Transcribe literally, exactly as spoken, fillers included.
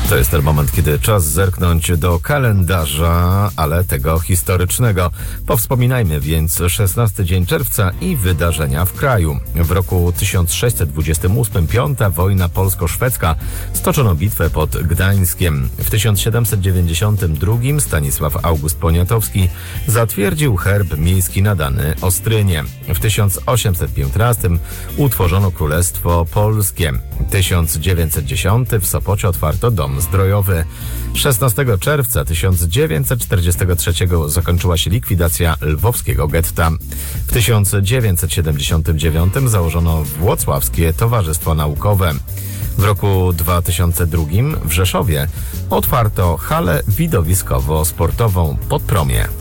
To jest ten moment, kiedy czas zerknąć do kalendarza, ale tego historycznego. Powspominajmy więc szesnasty dzień czerwca i wydarzenia w kraju. W roku tysiąc sześćset dwudziestym ósmym piąta wojna polsko-szwedzka. Stoczono bitwę pod Gdańskiem. W tysiąc siedemset dziewięćdziesiątym drugim Stanisław August Poniatowski zatwierdził herb miejski nadany Ostrynie. W tysiąc osiemset piętnastym utworzono Królestwo Polskie. tysiąc dziewięćset dziesiątym w Sopocie otwarto dom zdrojowy. szesnastego czerwca tysiąc dziewięćset czterdziestego trzeciego zakończyła się likwidacja lwowskiego getta. W tysiąc dziewięćset siedemdziesiątym dziewiątym założono Włocławskie Towarzystwo Naukowe. W roku dwa tysiące drugim w Rzeszowie otwarto halę widowiskowo-sportową Podpromie.